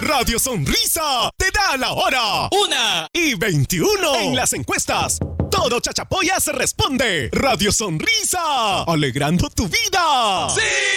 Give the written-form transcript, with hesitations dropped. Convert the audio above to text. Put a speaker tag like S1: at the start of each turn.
S1: Radio Sonrisa te da la hora. 1:21. En las encuestas, todo Chachapoyas responde. Radio Sonrisa, alegrando tu vida. ¡Sí!